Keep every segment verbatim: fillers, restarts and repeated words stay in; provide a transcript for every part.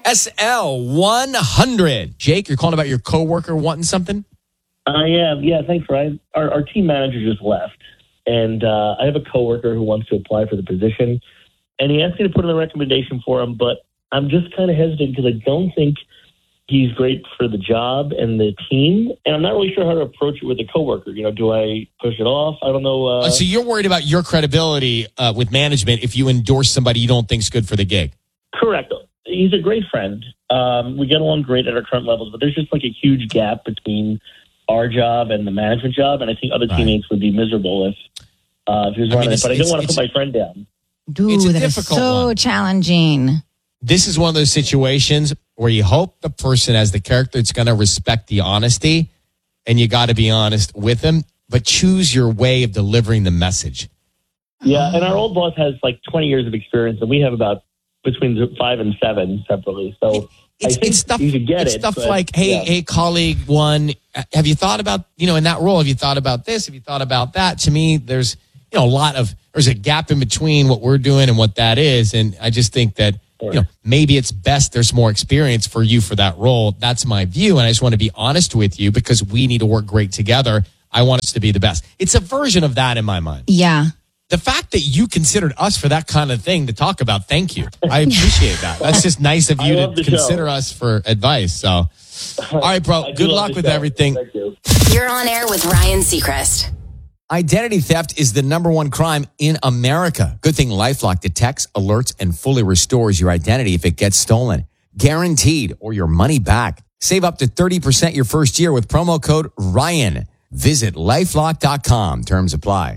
S L one hundred. Jake, you're calling about your coworker wanting something? I am. Yeah, thanks, Ryan. Our, our team manager just left, and uh, I have a coworker who wants to apply for the position, and he asked me to put in a recommendation for him, but I'm just kind of hesitant because I don't think he's great for the job and the team, and I'm not really sure how to approach it with a coworker. You know, do I push it off? I don't know. Uh, so you're worried about your credibility uh, with management if you endorse somebody you don't think's good for the gig? Correct. He's a great friend. Um, we get along great at our current levels, but there's just like a huge gap between our job and the management job, and I think other teammates right. would be miserable if, uh, if he was running mean, it. But I don't want to put my friend down. Dude, it's a that difficult is so one. challenging. This is one of those situations where you hope the person has the character that's going to respect the honesty, and you got to be honest with them, but choose your way of delivering the message. Yeah, and our old boss has like twenty years of experience, and we have about between five and seven separately. So it's, I think it's stuff, you should get it's it. stuff but, like, hey, yeah. hey, colleague one, have you thought about, you know, in that role, have you thought about this? Have you thought about that? To me, there's, you know, a lot of, there's a gap in between what we're doing and what that is. And I just think that, you know, maybe it's best there's more experience for you for that role. That's my view. And I just want to be honest with you because we need to work great together. I want us to be the best. It's a version of that in my mind. Yeah. The fact that you considered us for that kind of thing to talk about, thank you. I appreciate that. That's just nice of you to consider show. us for advice. So, all right, bro. Good luck with show. everything. Thank you. You're on air with Ryan Seacrest. Identity theft is the number one crime in America. Good thing LifeLock detects, alerts, and fully restores your identity if it gets stolen. Guaranteed, or your money back. Save up to thirty percent your first year with promo code Ryan. Visit lifelock dot com. Terms apply.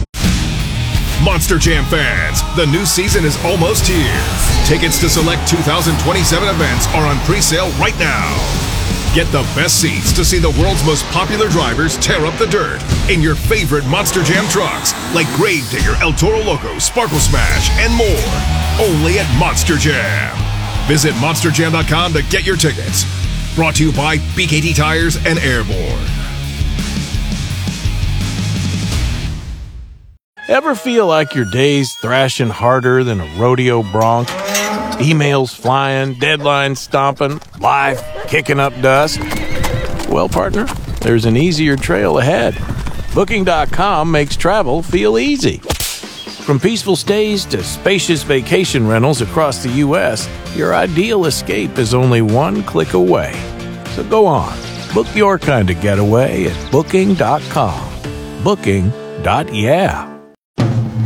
Monster Jam fans, the new season is almost here. Tickets to select two thousand twenty-seven events are on pre-sale right now. Get the best seats to see the world's most popular drivers tear up the dirt in your favorite Monster Jam trucks like Gravedigger, El Toro Loco, Sparkle Smash, and more. Only at Monster Jam. Visit monster jam dot com to get your tickets. Brought to you by B K T Tires and Airborne. Ever feel like your day's thrashing harder than a rodeo bronc? Emails flying, deadlines stomping, life kicking up dust? Well, partner, there's an easier trail ahead. Booking dot com makes travel feel easy. From peaceful stays to spacious vacation rentals across the U S, your ideal escape is only one click away. So go on, book your kind of getaway at booking dot com. Booking. Yeah.